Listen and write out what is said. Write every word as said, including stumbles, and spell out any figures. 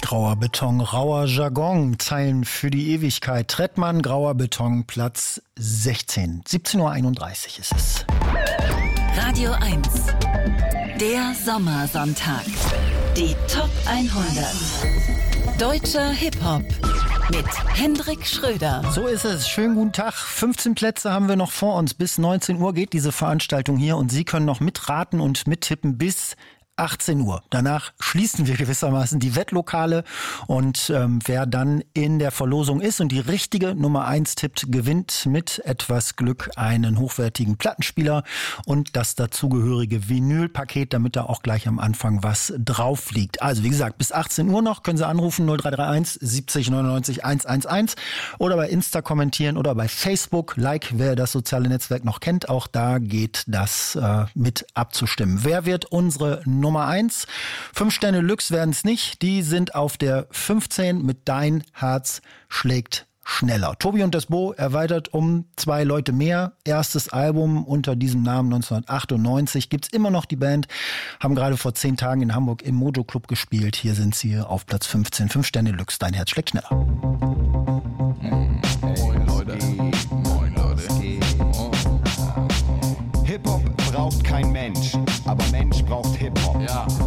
Grauer Beton, rauer Jargon, Zeilen für die Ewigkeit. Trettmann, Grauer Beton, Platz sechzehn. siebzehn Uhr einunddreißig ist es. Radio eins, der Sommersonntag. Die Top hundert. Deutscher Hip-Hop mit Hendrik Schröder. So ist es. Schönen guten Tag. fünfzehn Plätze haben wir noch vor uns. Bis neunzehn Uhr geht diese Veranstaltung hier und Sie können noch mitraten und mittippen bis achtzehn Uhr. Danach schließen wir gewissermaßen die Wettlokale und ähm, wer dann in der Verlosung ist und die richtige Nummer eins tippt, gewinnt mit etwas Glück einen hochwertigen Plattenspieler und das dazugehörige Vinylpaket, damit da auch gleich am Anfang was drauf liegt. Also wie gesagt, bis achtzehn Uhr noch können Sie anrufen null drei drei eins siebzig neunundneunzig hundertelf oder bei Insta kommentieren oder bei Facebook, like, wer das soziale Netzwerk noch kennt, auch da geht das äh, mit abzustimmen. Wer wird unsere Nummer eins? Fünf Sterne Lux werden es nicht. Die sind auf der fünfzehn mit Dein Herz schlägt schneller. Tobi und das Bo erweitert um zwei Leute mehr. Erstes Album unter diesem Namen neunzehnhundertachtundneunzig. Gibt's immer noch die Band. Haben gerade vor zehn Tagen in Hamburg im Mojo Club gespielt. Hier sind sie auf Platz fünfzehn. Fünf Sterne Lux. Dein Herz schlägt schneller. Moin Leute. Moin Leute. Hip-Hop braucht kein Mensch, aber Mensch braucht Hip-Hop. Ja.